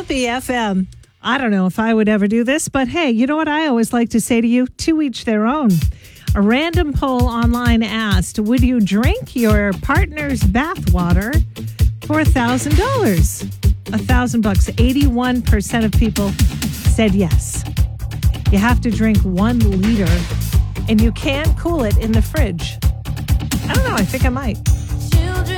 BFM. I don't know if I would ever do this, but hey, you know what I always like to say to you? To each their own. A random poll online asked, would you drink your partner's bathwater for $1,000? $1,000. 81% of people said yes. You have to drink 1 liter, and you can cool it in the fridge. I don't know. I think I might.